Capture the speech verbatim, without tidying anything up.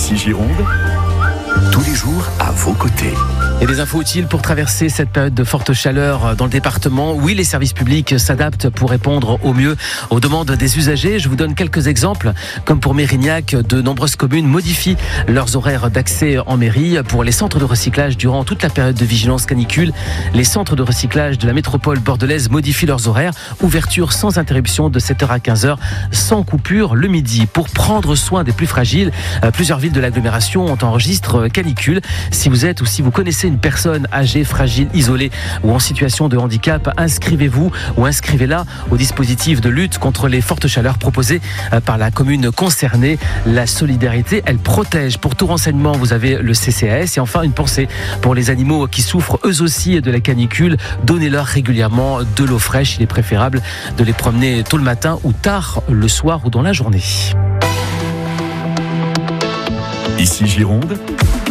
Ici Gironde, tous les jours à vos côtés. Et des infos utiles pour traverser cette période de forte chaleur dans le département. Oui, les services publics s'adaptent pour répondre au mieux aux demandes des usagers. Je vous donne quelques exemples. Comme pour Mérignac, de nombreuses communes modifient leurs horaires d'accès en mairie. Pour les centres de recyclage durant toute la période de vigilance canicule, les centres de recyclage de la métropole bordelaise modifient leurs horaires. Ouverture sans interruption de sept heures à quinze heures, sans coupure le midi. Pour prendre soin des plus fragiles, plusieurs villes de l'agglomération ont enregistré canicule. Si vous êtes ou si vous connaissez une personne âgée, fragile, isolée ou en situation de handicap, inscrivez-vous ou inscrivez-la au dispositif de lutte contre les fortes chaleurs proposé par la commune concernée. La solidarité, elle protège. Pour tout renseignement, vous avez le C C A S. Et enfin, une pensée pour les animaux qui souffrent eux aussi de la canicule. Donnez-leur régulièrement de l'eau fraîche. Il est préférable de les promener tôt le matin ou tard le soir ou dans la journée. Ici Gironde,